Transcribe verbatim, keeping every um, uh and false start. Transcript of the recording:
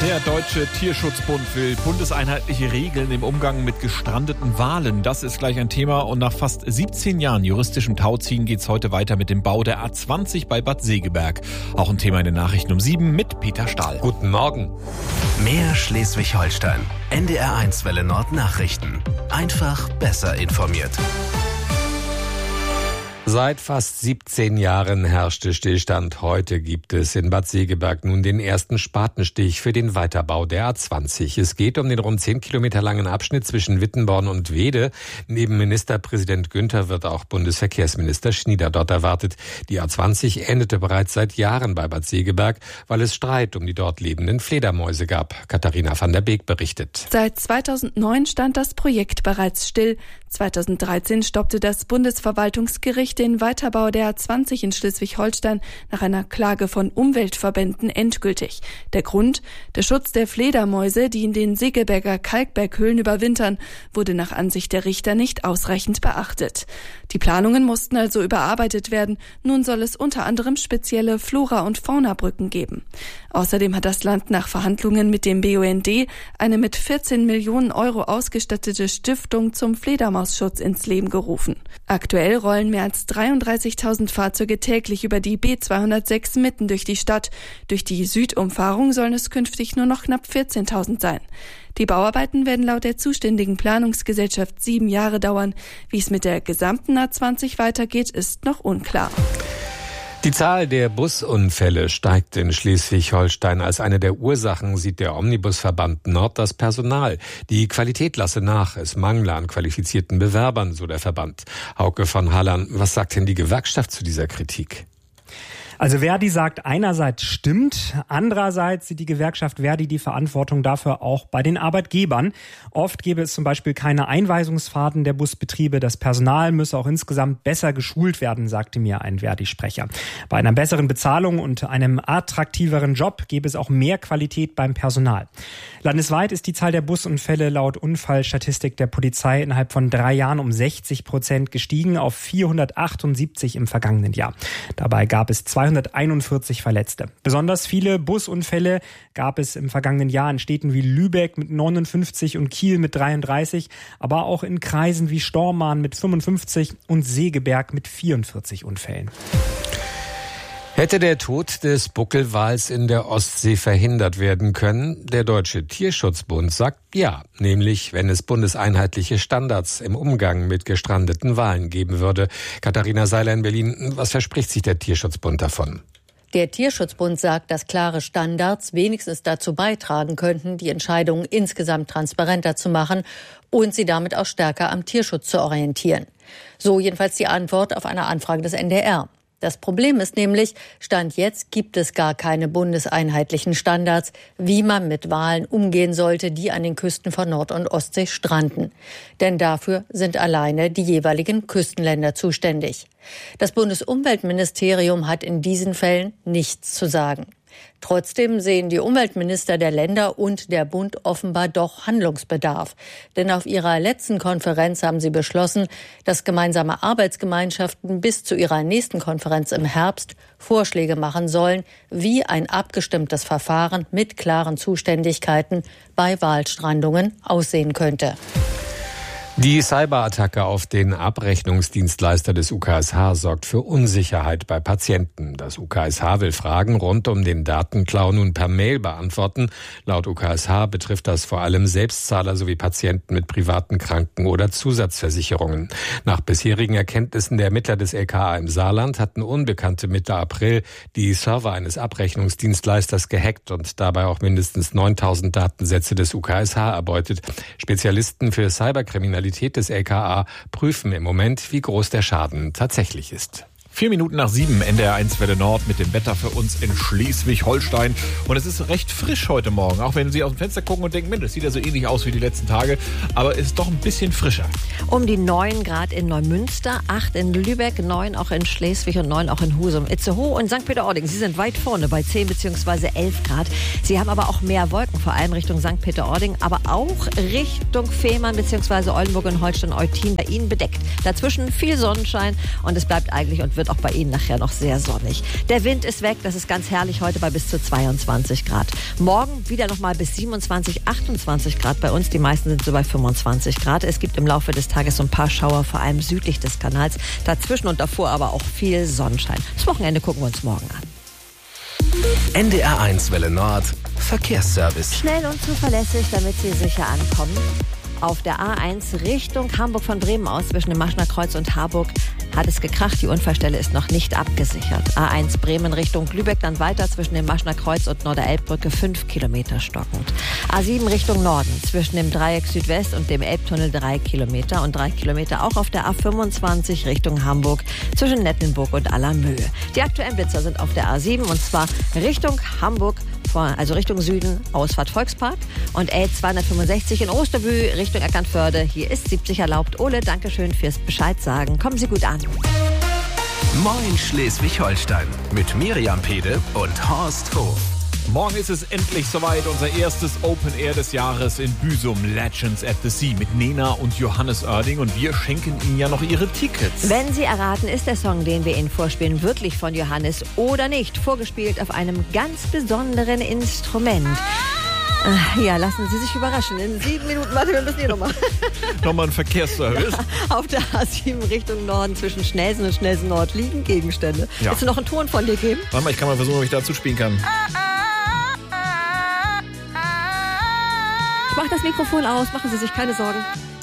Der Deutsche Tierschutzbund will bundeseinheitliche Regeln im Umgang mit gestrandeten Walen. Das ist gleich ein Thema. Und nach fast siebzehn Jahren juristischem Tauziehen geht's heute weiter mit dem Bau der A zwanzig bei Bad Segeberg. Auch ein Thema in den Nachrichten um sieben mit Peter Stahl. Guten Morgen. Mehr Schleswig-Holstein. N D R eins Welle Nord Nachrichten. Einfach besser informiert. Seit fast siebzehn Jahren herrschte Stillstand. Heute gibt es in Bad Segeberg nun den ersten Spatenstich für den Weiterbau der A zwanzig. Es geht um den rund zehn Kilometer langen Abschnitt zwischen Wittenborn und Wede. Neben Ministerpräsident Günther wird auch Bundesverkehrsminister Schnieder dort erwartet. Die A zwanzig endete bereits seit Jahren bei Bad Segeberg, weil es Streit um die dort lebenden Fledermäuse gab. Katharina van der Beek berichtet. Seit zweitausendneun stand das Projekt bereits still. zweitausenddreizehn stoppte das Bundesverwaltungsgericht den Weiterbau der A zwanzig in Schleswig-Holstein nach einer Klage von Umweltverbänden endgültig. Der Grund? Der Schutz der Fledermäuse, die in den Segeberger Kalkberghöhlen überwintern, wurde nach Ansicht der Richter nicht ausreichend beachtet. Die Planungen mussten also überarbeitet werden. Nun soll es unter anderem spezielle Flora- und Faunabrücken geben. Außerdem hat das Land nach Verhandlungen mit dem B U N D eine mit vierzehn Millionen Euro ausgestattete Stiftung zum Fledermausschutz ins Leben gerufen. Aktuell rollen mehr als dreiunddreißigtausend Fahrzeuge täglich über die B zweihundertsechs mitten durch die Stadt. Durch die Südumfahrung sollen es künftig nur noch knapp vierzehntausend sein. Die Bauarbeiten werden laut der zuständigen Planungsgesellschaft sieben Jahre dauern. Wie es mit der gesamten A zwanzig weitergeht, ist noch unklar. Die Zahl der Busunfälle steigt in Schleswig-Holstein. Als eine der Ursachen sieht der Omnibusverband Nord das Personal. Die Qualität lasse nach, es mangle an qualifizierten Bewerbern, so der Verband. Hauke von Hallern, was sagt denn die Gewerkschaft zu dieser Kritik? Also Verdi sagt, einerseits stimmt, andererseits sieht die Gewerkschaft Verdi die Verantwortung dafür auch bei den Arbeitgebern. Oft gäbe es zum Beispiel keine Einweisungsfahrten der Busbetriebe. Das Personal müsse auch insgesamt besser geschult werden, sagte mir ein Verdi-Sprecher. Bei einer besseren Bezahlung und einem attraktiveren Job gäbe es auch mehr Qualität beim Personal. Landesweit ist die Zahl der Busunfälle laut Unfallstatistik der Polizei innerhalb von drei Jahren um sechzig Prozent gestiegen auf vierhundertachtundsiebzig im vergangenen Jahr. Dabei gab es zweihunderteinundvierzig Verletzte. Besonders viele Busunfälle gab es im vergangenen Jahr in Städten wie Lübeck mit neunundfünfzig und Kiel mit dreiunddreißig, aber auch in Kreisen wie Stormarn mit fünfundfünfzig und Segeberg mit vierundvierzig Unfällen. Hätte der Tod des Buckelwals in der Ostsee verhindert werden können? Der Deutsche Tierschutzbund sagt ja, nämlich wenn es bundeseinheitliche Standards im Umgang mit gestrandeten Walen geben würde. Katharina Seiler in Berlin, was verspricht sich der Tierschutzbund davon? Der Tierschutzbund sagt, dass klare Standards wenigstens dazu beitragen könnten, die Entscheidungen insgesamt transparenter zu machen und sie damit auch stärker am Tierschutz zu orientieren. So jedenfalls die Antwort auf eine Anfrage des N D R. Das Problem ist nämlich, Stand jetzt gibt es gar keine bundeseinheitlichen Standards, wie man mit Walen umgehen sollte, die an den Küsten von Nord- und Ostsee stranden. Denn dafür sind alleine die jeweiligen Küstenländer zuständig. Das Bundesumweltministerium hat in diesen Fällen nichts zu sagen. Trotzdem sehen die Umweltminister der Länder und der Bund offenbar doch Handlungsbedarf. Denn auf ihrer letzten Konferenz haben sie beschlossen, dass gemeinsame Arbeitsgemeinschaften bis zu ihrer nächsten Konferenz im Herbst Vorschläge machen sollen, wie ein abgestimmtes Verfahren mit klaren Zuständigkeiten bei Walstrandungen aussehen könnte. Die Cyberattacke auf den Abrechnungsdienstleister des U K S H sorgt für Unsicherheit bei Patienten. Das U K S H will Fragen rund um den Datenklau nun per Mail beantworten. Laut U K S H betrifft das vor allem Selbstzahler sowie Patienten mit privaten Kranken- oder Zusatzversicherungen. Nach bisherigen Erkenntnissen der Ermittler des L K A im Saarland hatten Unbekannte Mitte April die Server eines Abrechnungsdienstleisters gehackt und dabei auch mindestens neuntausend Datensätze des U K S H erbeutet. Spezialisten für Cyberkriminalität des L K A prüfen im Moment, wie groß der Schaden tatsächlich ist. Vier Minuten nach sieben, N D R eins Welle Nord mit dem Wetter für uns in Schleswig-Holstein. Und es ist recht frisch heute Morgen, auch wenn Sie aus dem Fenster gucken und denken, Mensch, das sieht ja so ähnlich aus wie die letzten Tage. Aber es ist doch ein bisschen frischer. Um die neun Grad in Neumünster, acht in Lübeck, neun auch in Schleswig und neun auch in Husum. Itzehoe und Sankt Peter-Ording, Sie sind weit vorne bei zehn bzw. elf Grad. Sie haben aber auch mehr Wolken, vor allem Richtung Sankt Peter-Ording, aber auch Richtung Fehmarn bzw. Oldenburg und Holstein-Eutin bei Ihnen bedeckt. Dazwischen viel Sonnenschein und es bleibt eigentlich und wird wird auch bei Ihnen nachher noch sehr sonnig. Der Wind ist weg, das ist ganz herrlich heute bei bis zu zweiundzwanzig Grad. Morgen wieder nochmal bis siebenundzwanzig, achtundzwanzig Grad bei uns. Die meisten sind so bei fünfundzwanzig Grad. Es gibt im Laufe des Tages so ein paar Schauer, vor allem südlich des Kanals. Dazwischen und davor aber auch viel Sonnenschein. Das Wochenende gucken wir uns morgen an. N D R eins Welle Nord, Verkehrsservice. Schnell und zuverlässig, damit Sie sicher ankommen. Auf der A eins Richtung Hamburg von Bremen aus zwischen dem Maschner Kreuz und Harburg hat es gekracht. Die Unfallstelle ist noch nicht abgesichert. A eins Bremen Richtung Lübeck, dann weiter zwischen dem Maschner Kreuz und Norderelbbrücke fünf Kilometer stockend. A sieben Richtung Norden zwischen dem Dreieck Südwest und dem Elbtunnel drei Kilometer und drei Kilometer auch auf der A fünfundzwanzig Richtung Hamburg zwischen Nettenburg und Allermöhe. Die aktuellen Blitzer sind auf der A sieben und zwar Richtung Hamburg, also Richtung Süden, Ausfahrt Volkspark und L zweihundertfünfundsechzig in Osterbü Richtung Eckernförde. Hier ist siebzig erlaubt. Ole, Dankeschön fürs Bescheid sagen. Kommen Sie gut an. Moin Schleswig-Holstein mit Miriam Pede und Horst Hof. Morgen ist es endlich soweit, unser erstes Open Air des Jahres in Büsum, Legends at the Sea mit Nena und Johannes Oerding und wir schenken Ihnen ja noch Ihre Tickets. Wenn Sie erraten, ist der Song, den wir Ihnen vorspielen, wirklich von Johannes oder nicht, vorgespielt auf einem ganz besonderen Instrument. Ja, lassen Sie sich überraschen. In sieben Minuten, warte, wir müssen hier nochmal. Nochmal ein Verkehrsservice. Auf der A sieben Richtung Norden zwischen Schnelsen und Schnelsen Nord liegen Gegenstände. Ja. Willst du noch einen Ton von dir geben? Warte mal, ich kann mal versuchen, ob ich dazu spielen kann. Ich mach das Mikrofon aus, machen Sie sich keine Sorgen.